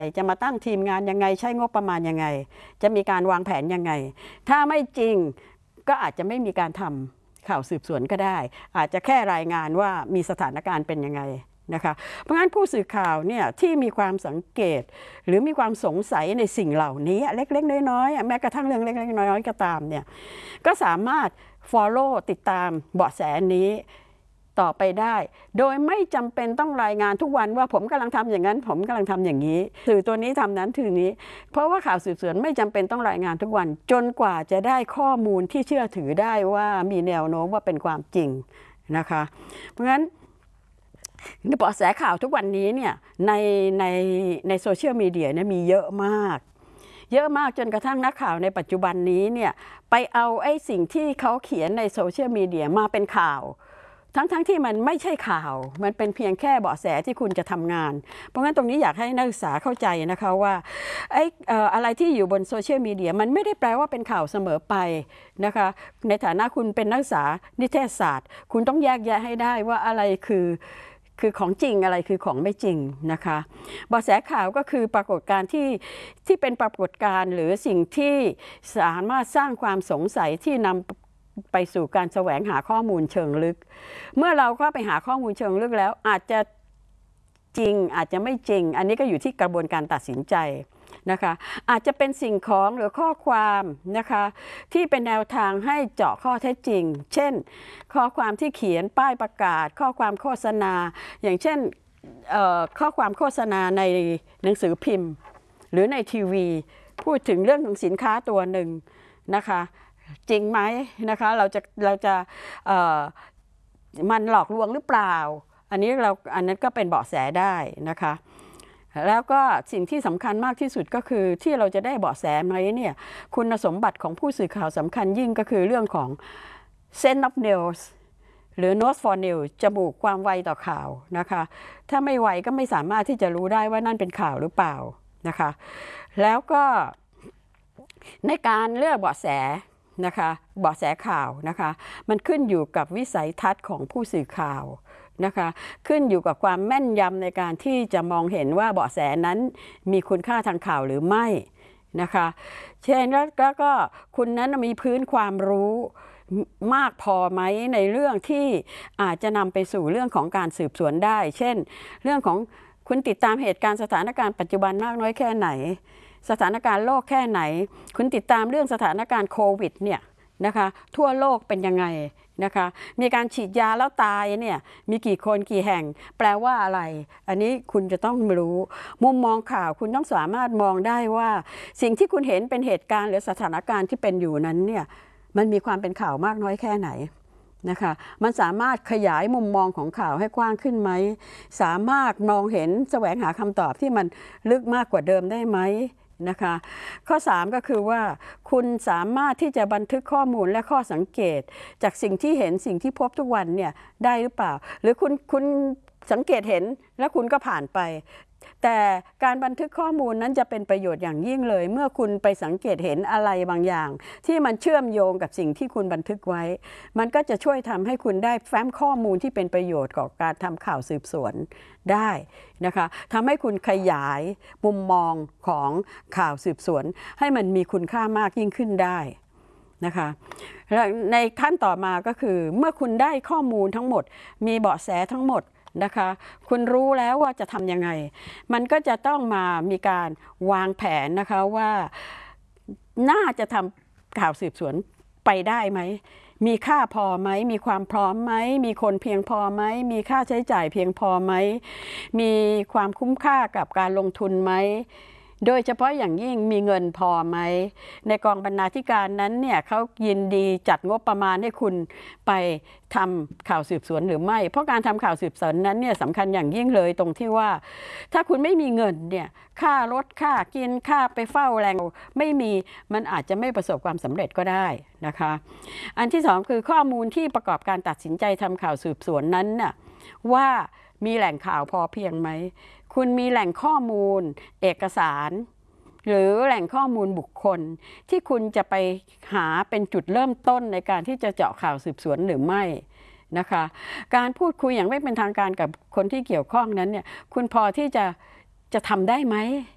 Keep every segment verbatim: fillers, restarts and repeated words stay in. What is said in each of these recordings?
จะมาตั้งทีมงานยังไงใช้งบประมาณยังไงจะมีการวางแผนยังไงถ้าไม่จริงก็อาจจะไม่มีการทำข่าวสืบสวนก็ได้อาจจะแค่รายงานว่ามีสถานการณ์เป็นยังไงนะคะเพราะงั้นผู้สื่อข่าวเนี่ยที่มีความสังเกตหรือมีความสงสัยในสิ่งเหล่านี้เล็กๆน้อยๆแม้กระทั่งเรื่องเล็กๆน้อยๆก็ตามเนี่ยก็สามารถ follow ติดตามเบาะแสนี้ต่อไปได้โดยไม่จำเป็นต้องรายงานทุกวันว่าผมกำลังทำอย่างนั้นผมกำลังทำอย่างนี้สื่อตัวนี้ทำนั้นสื่อนี้เพราะว่าข่าวสืบสวนไม่จำเป็นต้องรายงานทุกวันจนกว่าจะได้ข้อมูลที่เชื่อถือได้ว่ามีแนวโน้มว่าเป็นความจริงนะคะเพราะฉะนั้นเบาะแสข่าวทุกวันนี้เนี่ยในในในโซเชียลมีเดียเนี่ยมีเยอะมากเยอะมากจนกระทั่งนักข่าวในปัจจุบันนี้เนี่ยไปเอาไอ้สิ่งที่เขาเขียนในโซเชียลมีเดียมาเป็นข่าวทั้งๆ ท, ที่มันไม่ใช่ข่าวมันเป็นเพียงแค่เบาะแสที่คุณจะทำงานเพราะงั้นตรงนี้อยากให้นักศึกษาเข้าใจนะคะว่าไอ้เอ่ออะไรที่อยู่บนโซเชียลมีเดียมันไม่ได้แปลว่าเป็นข่าวเสมอไปนะคะในฐานะคุณเป็นนักศึกษานิเทศศาสตร์คุณต้องแยกแยะให้ได้ว่าอะไรคือคือของจริงอะไรคือของไม่จริงนะคะเบาะแสข่าวก็คือปรากฏการณ์ที่ที่เป็นปรากฏการณ์หรือสิ่งที่สามารถสร้างความสงสัยที่นำไปสู่การแสวงหาข้อมูลเชิงลึกเมื่อเราเข้าไปหาข้อมูลเชิงลึกแล้วอาจจะจริงอาจจะไม่จริงอันนี้ก็อยู่ที่กระบวนการตัดสินใจนะคะอาจจะเป็นสิ่งของหรือข้อความนะคะที่เป็นแนวทางให้เจาะข้อเท็จจริงเช่นข้อความที่เขียนป้ายประกาศข้อความโฆษณาอย่างเช่นข้อความโฆษณาในหนังสือพิมพ์หรือในทีวีพูดถึงเรื่องของสินค้าตัวหนึ่งนะคะจริงไหมนะคะเราจะเราจะมันหลอกลวงหรือเปล่าอันนี้เราอันนั้นก็เป็นเบาะแสได้นะคะแล้วก็สิ่งที่สำคัญมากที่สุดก็คือที่เราจะได้เบาะแสไหมเนี่ยคุณสมบัติของผู้สื่อข่าวสำคัญยิ่งก็คือเรื่องของ sense of news หรือ nose for news จมูกความไวต่อข่าวนะคะถ้าไม่ไวก็ไม่สามารถที่จะรู้ได้ว่านั่นเป็นข่าวหรือเปล่านะคะแล้วก็ในการเลือกเบาะแสนะคะเบาะแสข่าวนะคะมันขึ้นอยู่กับวิสัยทัศน์ของผู้สื่อข่าวนะคะขึ้นอยู่กับความแม่นยำในการที่จะมองเห็นว่าเบาะแสนั้นมีคุณค่าทางข่าวหรือไม่นะคะเช่นแล้วก็คุณนั้นมีพื้นความรู้มากพอไหมในเรื่องที่อาจจะนำไปสู่เรื่องของการสืบสวนได้เช่นเรื่องของคุณติดตามเหตุการณ์สถานการณ์ปัจจุบันมากน้อยแค่ไหนสถานการณ์โลกแค่ไหนคุณติดตามเรื่องสถานการณ์โควิดเนี่ยนะคะทั่วโลกเป็นยังไงนะคะมีการฉีดยาแล้วตายเนี่ยมีกี่คนกี่แห่งแปลว่าอะไรอันนี้คุณจะต้องรู้มุมมองข่าวคุณต้องสามารถมองได้ว่าสิ่งที่คุณเห็นเป็นเหตุการณ์หรือสถานการณ์ที่เป็นอยู่นั้นเนี่ยมันมีความเป็นข่าวมากน้อยแค่ไหนนะคะมันสามารถขยายมุมมองของข่าวให้กว้างขึ้นไหมสามารถมองเห็นแสวงหาคำตอบที่มันลึกมากกว่าเดิมได้ไหมนะคะข้อสามก็คือว่าคุณสามารถที่จะบันทึกข้อมูลและข้อสังเกตจากสิ่งที่เห็นสิ่งที่พบทุกวันเนี่ยได้หรือเปล่าหรือคุณคุณสังเกตเห็นแล้วคุณก็ผ่านไปแต่การบันทึกข้อมูลนั้นจะเป็นประโยชน์อย่างยิ่งเลยเมื่อคุณไปสังเกตเห็นอะไรบางอย่างที่มันเชื่อมโยงกับสิ่งที่คุณบันทึกไว้มันก็จะช่วยทำให้คุณได้แฟ้มข้อมูลที่เป็นประโยชน์กับการทำข่าวสืบสวนได้นะคะทำให้คุณขยายมุมมองของข่าวสืบสวนให้มันมีคุณค่ามากยิ่งขึ้นได้นะคะและในขั้นต่อมาก็คือเมื่อคุณได้ข้อมูลทั้งหมดมีเบาะแสทั้งหมดนะคะคุณรู้แล้วว่าจะทำยังไงมันก็จะต้องมามีการวางแผนนะคะว่าน่าจะทำข่าวสืบสวนไปได้ไหมมีค่าพอไหมมีความพร้อมไหมมีคนเพียงพอไหมมีค่าใช้จ่ายเพียงพอไหมมีความคุ้มค่ากับการลงทุนไหมโดยเฉพาะอย่างยิ่งมีเงินพอไหมในกองบรรณาธิการนั้นเนี่ยเขายินดีจัดงบประมาณให้คุณไปทำข่าวสืบสวนหรือไม่เพราะการทำข่าวสืบสวนนั้นเนี่ยสำคัญอย่างยิ่งเลยตรงที่ว่าถ้าคุณไม่มีเงินเนี่ยค่ารถค่ากินค่าไปเฝ้าแรงไม่มีมันอาจจะไม่ประสบความสำเร็จก็ได้นะคะอันที่สองคือข้อมูลที่ประกอบการตัดสินใจทำข่าวสืบสวนนั้นน่ะว่ามีแหล่งข่าวพอเพียงไหมคุณมีแหล่งข้อมูลเอกสารหรือแหล่งข้อมูลบุคคลที่คุณจะไปหาเป็นจุดเริ่มต้นในการที่จะเจาะข่าวสืบสวนหรือไม่นะคะการพูดคุยอย่างไม่เป็นทางการกับคนที่เกี่ยวข้องนั้นเนี่ยคุณพอที่จะจะทำได้ไหม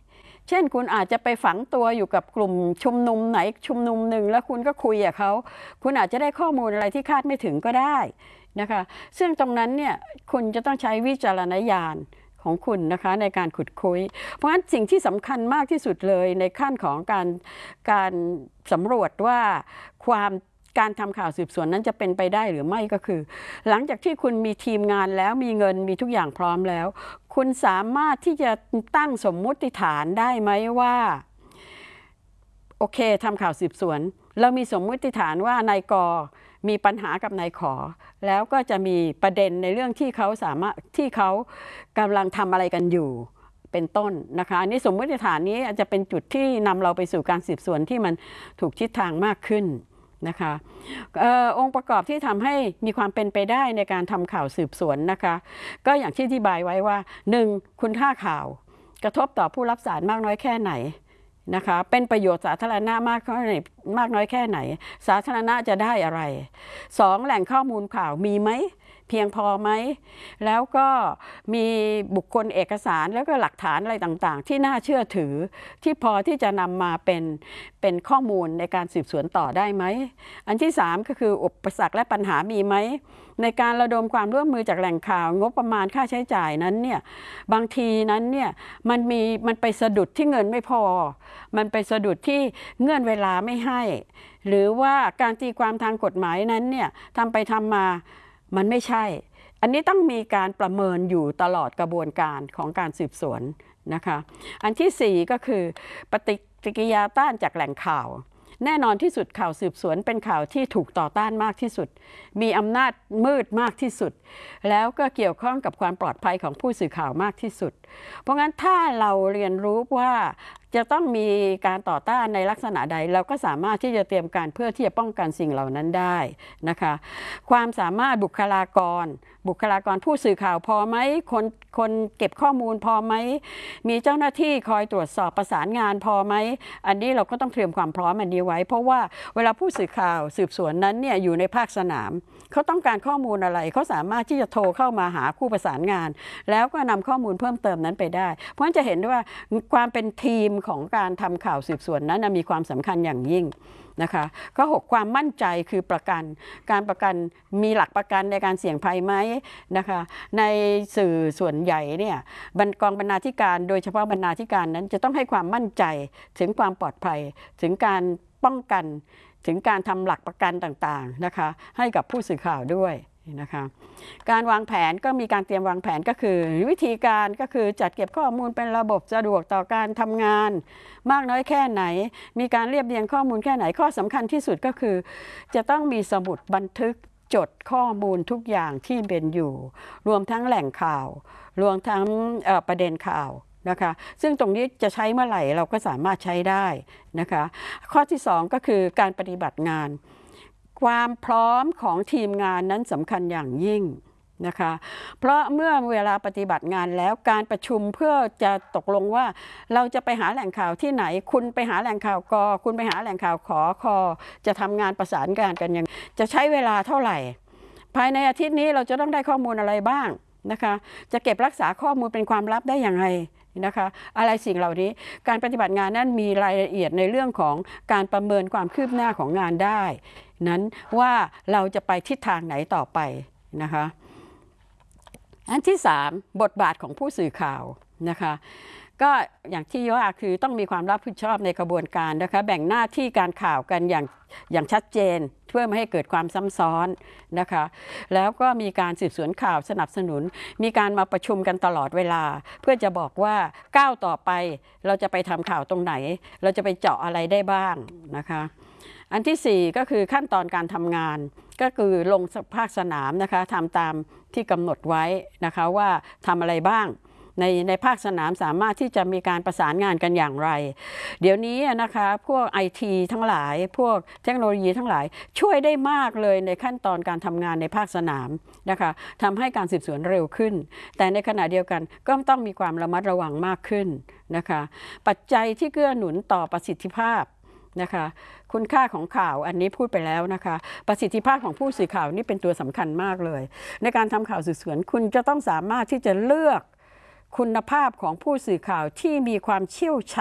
เช่นคุณอาจจะไปฝังตัวอยู่กับกลุ่มชุมนุมไหนชุมนุมหนึ่งแล้วคุณก็คุยกับเขาคุณอาจจะได้ข้อมูลอะไรที่คาดไม่ถึงก็ได้นะคะซึ่งตรงนั้นเนี่ยคุณจะต้องใช้วิจารณญาณของคุณนะคะในการขุดคุยเพราะฉะนั้นสิ่งที่สำคัญมากที่สุดเลยในขั้นของการการสำรวจว่าความการทำข่าวสืบสวนนั้นจะเป็นไปได้หรือไม่ก็คือหลังจากที่คุณมีทีมงานแล้วมีเงินมีทุกอย่างพร้อมแล้วคุณสามารถที่จะตั้งสมมุติฐานได้ไหมว่าโอเคทำข่าวสืบสวนเรามีสมมุติฐานว่านายกมีปัญหากับนายขอแล้วก็จะมีประเด็นในเรื่องที่เขาสามารถที่เขากำลังทำอะไรกันอยู่เป็นต้นนะคะอันนี้สมมติฐานนี้อาจจะเป็นจุดที่นำเราไปสู่การสืบสวนที่มันถูกทิศทางมากขึ้นนะคะออองค์ประกอบที่ทำให้มีความเป็นไปได้ในการทำข่าวสืบสวนนะคะก็อย่างที่อธิบายไว้ว่า หนึ่ง. คุณค่าข่าวกระทบต่อผู้รับสารมากน้อยแค่ไหนนะคะเป็นประโยชน์สาธารณะมากน้อยมากน้อยแค่ไหนสาธารณะจะได้อะไร สอง. แหล่งข้อมูลข่าวมีไหมเพียงพอไหมแล้วก็มีบุคคลเอกสารแล้วก็หลักฐานอะไรต่างๆที่น่าเชื่อถือที่พอที่จะนำมาเป็นเป็นข้อมูลในการสืบสวนต่อได้ไหมอันที่สามก็คืออุปสรรคและปัญหามีไหมในการระดมความร่วมมือจากแหล่งข่าวงบประมาณค่าใช้จ่ายนั้นเนี่ยบางทีนั้นเนี่ยมันมีมันไปสะดุดที่เงินไม่พอมันไปสะดุดที่เงื่อนเวลาไม่ให้หรือว่าการตีความทางกฎหมายนั้นเนี่ยทำไปทำมามันไม่ใช่อันนี้ต้องมีการประเมินอยู่ตลอดกระบวนการของการสืบสวนนะคะอันที่สี่ก็คือปฏิกิริยาต้านจากแหล่งข่าวแน่นอนที่สุดข่าวสืบสวนเป็นข่าวที่ถูกต่อต้านมากที่สุดมีอำนาจมืดมากที่สุดแล้วก็เกี่ยวข้องกับความปลอดภัยของผู้สื่อข่าวมากที่สุดเพราะงั้นถ้าเราเรียนรู้ว่าจะต้องมีการต่อต้านในลักษณะใดเราก็สามารถที่จะเตรียมการเพื่อที่จะป้องกันสิ่งเหล่านั้นได้นะคะความสามารถบุคลากรบุคลากรผู้สื่อข่าวพอไหมคนคนเก็บข้อมูลพอไหมมีเจ้าหน้าที่คอยตรวจสอบประสานงานพอไหมอันนี้เราก็ต้องเตรียมความพร้อมอันนี้ไว้เพราะว่าเวลาผู้สื่อข่าวสืบสวนนั้นเนี่ยอยู่ในภาคสนามเขาต้องการข้อมูลอะไรเขาสามารถที่จะโทรเข้ามาหาผู้ประสานงานแล้วก็นำข้อมูลเพิ่มเติมนั้นไปได้เพราะฉะนั้นจะเห็นได้ว่าความเป็นทีมของการทำข่าวสืบสวนนั้นมีความสำคัญอย่างยิ่งนะคะข้อหกความมั่นใจคือประกันการประกันมีหลักประกันในการเสี่ยงภัยไหมนะคะในสื่อส่วนใหญ่เนี่ยกองบรรณาธิการโดยเฉพาะบรรณาธิการนั้นจะต้องให้ความมั่นใจถึงความปลอดภัยถึงการป้องกันถึงการทำหลักประกันต่างๆนะคะให้กับผู้สื่อข่าวด้วยนะคะการวางแผนก็มีการเตรียมวางแผนก็คือวิธีการก็คือจัดเก็บข้อมูลเป็นระบบสะดวกต่อการทำงานมากน้อยแค่ไหนมีการเรียบเรียงข้อมูลแค่ไหนข้อสำคัญที่สุดก็คือจะต้องมีสมุดบันทึกจดข้อมูลทุกอย่างที่เป็นอยู่รวมทั้งแหล่งข่าวรวมทั้งประเด็นข่าวนะคะซึ่งตรงนี้จะใช้เมื่อไหร่เราก็สามารถใช้ได้นะคะข้อที่สองก็คือการปฏิบัติงานความพร้อมของทีมงานนั้นสำคัญอย่างยิ่งนะคะเพราะเมื่อเวลาปฏิบัติงานแล้วการประชุมเพื่อจะตกลงว่าเราจะไปหาแหล่งข่าวที่ไหนคุณไปหาแหล่งข่าวกคุณไปหาแหล่งข่าวขอคอจะทำงานประสานงานกันยังจะใช้เวลาเท่าไหร่ภายในอาทิตย์นี้เราจะต้องได้ข้อมูลอะไรบ้างนะคะจะเก็บรักษาข้อมูลเป็นความลับได้อย่างไรนะคะอะไรสิ่งเหล่านี้การปฏิบัติงานนั้นมีรายละเอียดในเรื่องของการประเมินความคืบหน้าของงานได้นั้นว่าเราจะไปทิศทางไหนต่อไปนะคะอันที่สามบทบาทของผู้สื่อข่าวนะคะก็อย่างที่ว่าคือต้องมีความรับผิดชอบในกระบวนการนะคะแบ่งหน้าที่การข่าวกันอย่างอย่างชัดเจนเพื่อไม่ให้เกิดความซ้ำซ้อนนะคะแล้วก็มีการสืบสวนข่าวสนับสนุนมีการมาประชุมกันตลอดเวลาเพื่อจะบอกว่าก้าวต่อไปเราจะไปทำข่าวตรงไหนเราจะไปเจาะอะไรได้บ้างนะคะอันที่สี่ก็คือขั้นตอนการทำงานก็คือลงภาคสนามนะคะทำตามที่กำหนดไว้นะคะว่าทำอะไรบ้างในในภาคสนามสามารถที่จะมีการประสานงานกันอย่างไรเดี๋ยวนี้นะคะพวก ไอ ที ทั้งหลายพวกเทคโนโลยีทั้งหลายช่วยได้มากเลยในขั้นตอนการทำงานในภาคสนามนะคะทำให้การสืบสวนเร็วขึ้นแต่ในขณะเดียวกันก็ต้องมีความระมัดระวังมากขึ้นนะคะปัจจัยที่เกื้อหนุนต่อประสิทธิภาพนะคะคุณค่าของข่าวอันนี้พูดไปแล้วนะคะประสิทธิภาพของผู้สื่อข่าวนี่เป็นตัวสำคัญมากเลยในการทำข่าวสืบสวนคุณจะต้องสามารถที่จะเลือกคุณภาพของผู้สื่อข่าวที่มีความเชี่ยวชาญ